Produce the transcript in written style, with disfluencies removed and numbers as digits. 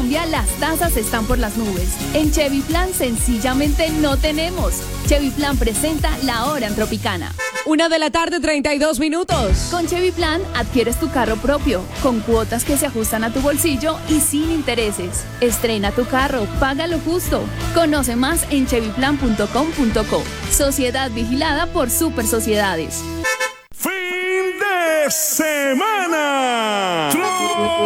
Colombia, las tasas están por las nubes. En Chevy Plan sencillamente no tenemos. Chevy Plan presenta La Hora en Tropicana. 1:32 p.m. Con Chevy Plan adquieres tu carro propio, con cuotas que se ajustan a tu bolsillo y sin intereses. Estrena tu carro, paga lo justo. Conoce más en chevyplan.com.co. Sociedad vigilada por Super Sociedades. ¡Fin de semana!